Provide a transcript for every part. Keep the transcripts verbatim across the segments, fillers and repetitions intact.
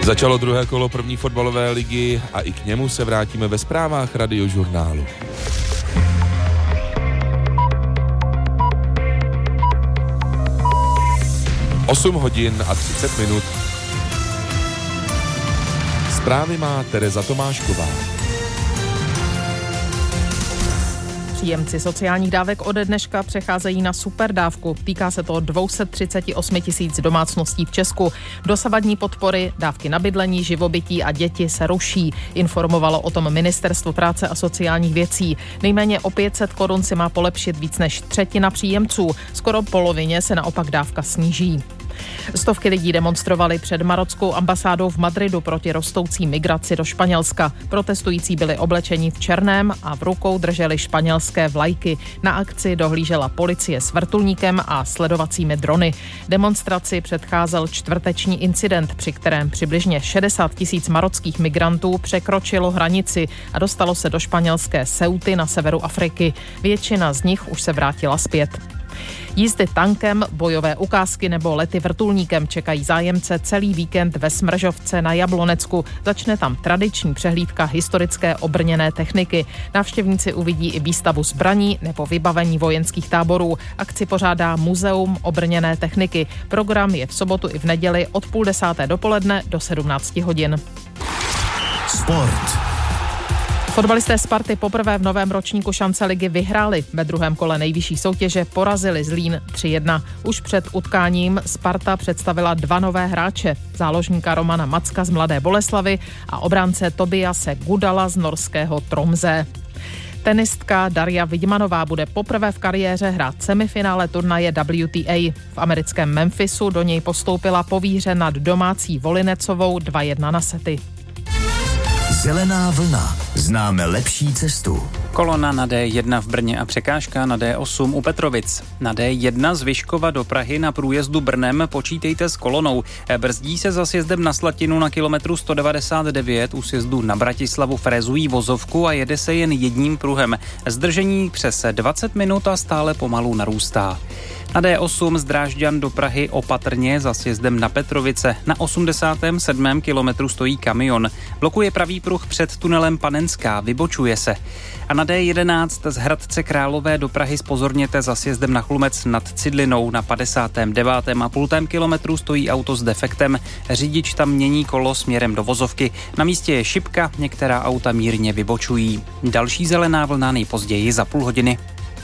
Začalo druhé kolo první fotbalové ligy a i k němu se vrátíme ve zprávách Radiožurnálu. osm hodin a třicet minut. Zprávy má Tereza Tomášková. Příjemci sociálních dávek ode dneška přecházejí na superdávku. Týká se to dvě stě třicet osm tisíc domácností v Česku. Dosavadní podpory, dávky na bydlení, živobytí a děti se ruší. Informovalo o tom Ministerstvo práce a sociálních věcí. Nejméně o pět set korun si má polepšit víc než třetina příjemců. Skoro polovině se naopak dávka sníží. Stovky lidí demonstrovali před marockou ambasádou v Madridu proti rostoucí migraci do Španělska. Protestující byli oblečeni v černém a v rukou drželi španělské vlajky. Na akci dohlížela policie s vrtulníkem a sledovacími drony. Demonstraci předcházel čtvrteční incident, při kterém přibližně šedesát tisíc marockých migrantů překročilo hranici a dostalo se do španělské Ceuty na severu Afriky. Většina z nich už se vrátila zpět. Jízdy tankem, bojové ukázky nebo lety vrtulníkem čekají zájemce celý víkend ve Smržovce na Jablonecku. Začne tam tradiční přehlídka historické obrněné techniky. Návštěvníci uvidí i výstavu zbraní nebo vybavení vojenských táborů. Akci pořádá Muzeum obrněné techniky. Program je v sobotu i v neděli od půl desáté dopoledne do sedmnácti hodin. Sport. Fotbalisté Sparty poprvé v novém ročníku šance ligy vyhráli. Ve druhém kole nejvyšší soutěže porazili Zlín tři jedna. Už před utkáním Sparta představila dva nové hráče. Záložníka Romana Macka z Mladé Boleslavi a obránce Tobiase Gudala z norského Tromsø. Tenistka Darja Vidmanová bude poprvé v kariéře hrát semifinále turnaje W T A. V americkém Memphisu do něj postoupila po výhře nad domácí Volinecovou dva jedna na sety. Zelená vlna. Známe lepší cestu. Kolona na D jedna v Brně a překážka na D osm u Petrovic. Na D jedna z Vyškova do Prahy na průjezdu Brnem počítejte s kolonou. Brzdí se za sjezdem na Slatinu na kilometru sto devadesát devět, u sjezdu na Bratislavu frezují vozovku a jede se jen jedním pruhem. Zdržení přes dvacet minut a stále pomalu narůstá. Na D osm z Drážďan do Prahy opatrně za sjezdem na Petrovice. Na osmdesátém sedmém kilometru stojí kamion. Blokuje pravý pruh před tunelem Panenská, vybočuje se. A na D jedenáct z Hradce Králové do Prahy zpozorněte za sjezdem na Chlumec nad Cidlinou. Na padesátém devátém a půltém kilometru stojí auto s defektem. Řidič tam mění kolo směrem do vozovky. Na místě je šipka, některá auta mírně vybočují. Další zelená vlna nejpozději za půl hodiny.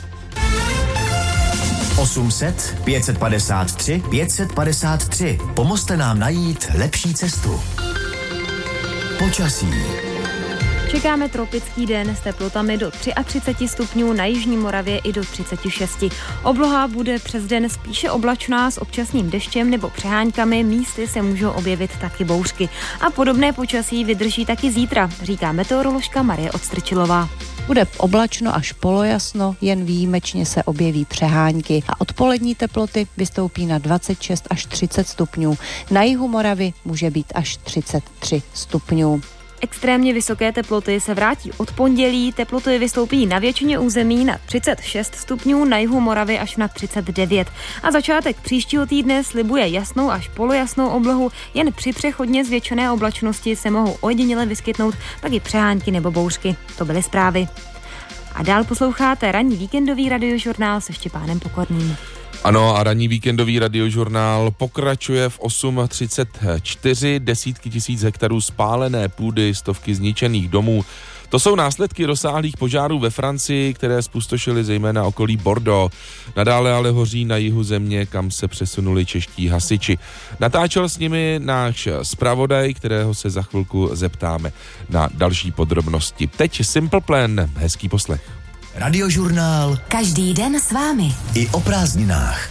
osm set, pět set padesát tři, pět set padesát tři. Pomozte nám najít lepší cestu. Počasí. Čekáme tropický den s teplotami do třicet tři stupňů, na jižní Moravě i do třicet šest. Obloha bude přes den spíše oblačná s občasným deštěm nebo přeháňkami, místy se můžou objevit taky bouřky. A podobné počasí vydrží taky zítra, říká meteoroložka Marie Odstrčilová. Bude oblačno až polojasno, jen výjimečně se objeví přehánky a odpolední teploty vystoupí na dvacet šest až třicet stupňů. Na jihu Moravy může být až třicet tři stupňů. Extrémně vysoké teploty se vrátí od pondělí, teploty vystoupí na většině území na třicet šest stupňů, na jihu Moravy až na třicet devět. A začátek příštího týdne slibuje jasnou až polojasnou oblohu, jen při přechodně zvětšené oblačnosti se mohou ojediněle vyskytnout taky přehánky nebo bouřky. To byly zprávy. A dál posloucháte ranní víkendový radiožurnál se Štěpánem Pokorným. Ano, a ranní víkendový radiožurnál pokračuje v osm třicet čtyři, desítky tisíc hektarů spálené půdy, stovky zničených domů. To jsou následky rozsáhlých požárů ve Francii, které zpustošily zejména okolí Bordeaux. Nadále ale hoří na jihu země, kam se přesunuli čeští hasiči. Natáčel s nimi náš zpravodaj, kterého se za chvilku zeptáme na další podrobnosti. Teď Simple Plan, hezký poslech. Radiožurnál. Každý den s vámi. I o prázdninách.